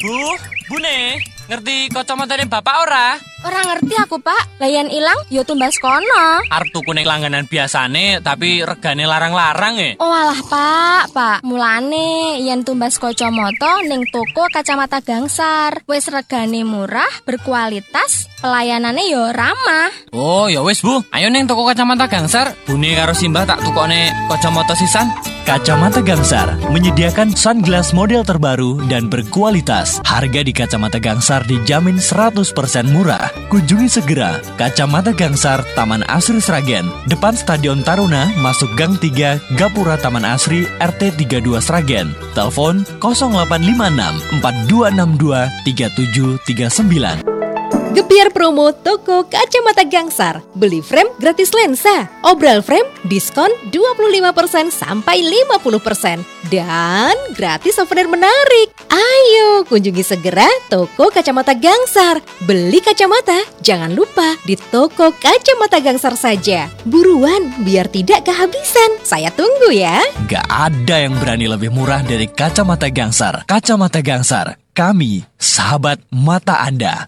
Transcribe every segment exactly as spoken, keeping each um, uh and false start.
Bu, Bune, ngerti kacamatane bapak ora? Ora ngerti aku, Pak. Layan ilang yo tumbas kono. Arep tuku ning langganan biasane tapi regane larang-larang e. Oh alah, Pak, Pak. Mulane yen tumbas kacamata ning toko kacamata Gangsar. Wis regane murah, berkualitas, pelayanane yo ramah. Oh, ya wis, Bu. Ayo ning toko kacamata Gangsar. Bune karo Simbah tak tukone kacamata sisan. Kacamata Gangsar menyediakan sunglass model terbaru dan berkualitas. Harga di Kacamata Gangsar dijamin seratus persen murah. Kunjungi segera Kacamata Gangsar, Taman Asri Sragen, depan Stadion Taruna, masuk Gang tiga, Gapura Taman Asri, R T tiga puluh dua Sragen. Telepon nol delapan lima enam empat dua enam dua tiga tujuh tiga sembilan. Gebiar promo toko Kacamata Gangsar. Beli frame gratis lensa. Obral frame diskon dua puluh lima persen sampai lima puluh persen. Dan gratis souvenir menarik. Ayo kunjungi segera toko Kacamata Gangsar. Beli kacamata jangan lupa di toko Kacamata Gangsar saja. Buruan biar tidak kehabisan. Saya tunggu ya. Gak ada yang berani lebih murah dari Kacamata Gangsar. Kacamata Gangsar, kami sahabat mata Anda.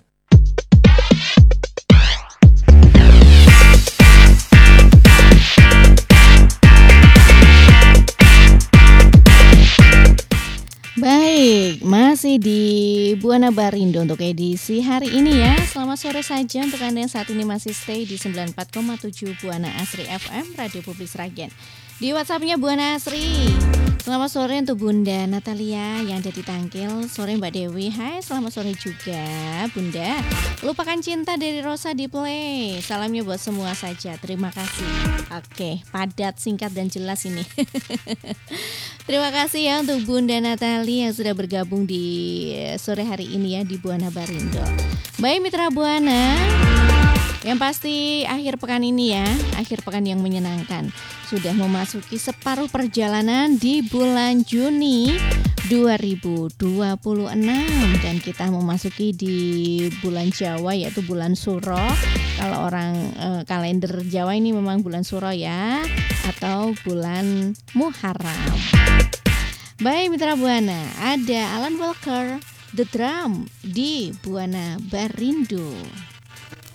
Baik, masih di Buana Barindo untuk edisi hari ini ya. Selamat sore saja untuk Anda yang saat ini masih stay di sembilan puluh empat koma tujuh Buana Asri F M, Radio Publik Sragen. Di WhatsApp-nya Buana Asri. Selamat sore untuk Bunda Natalia yang ada di Tangkil. Sore Mbak Dewi. Hai, selamat sore juga Bunda. Lupakan cinta dari Rosa di Play. Salamnya buat semua saja. Terima kasih. Oke, padat, singkat dan jelas ini. Terima kasih ya untuk Bunda Natalia yang sudah bergabung di sore hari ini ya di Buana Barindo. Baik mitra Buana, yang pasti akhir pekan ini ya, akhir pekan yang menyenangkan. Sudah memasuki separuh perjalanan di bulan Juni dua ribu dua puluh enam dan kita memasuki di bulan Jawa yaitu bulan Suro. Kalau orang e, kalender Jawa ini memang bulan Suro ya, atau bulan Muharram. Baik mitra Buana, ada Alan Walker, The Drum di Buana Barindo.